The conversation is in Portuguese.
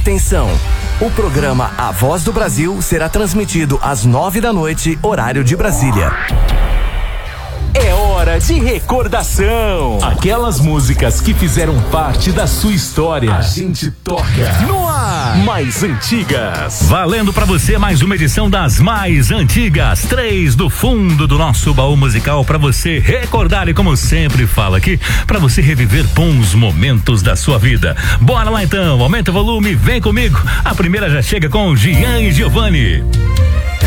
Atenção! O programa A Voz do Brasil será transmitido às 9 da noite, horário de Brasília. É hora de recordação. Aquelas músicas que fizeram parte da sua história. A gente toca no ar. Mais antigas. Valendo pra você mais uma edição das mais antigas. 3 do fundo do nosso baú musical pra você recordar e, como sempre fala aqui, pra você reviver bons momentos da sua vida. Bora lá então, aumenta o volume, vem comigo. A primeira já chega com Gian e Giovanni.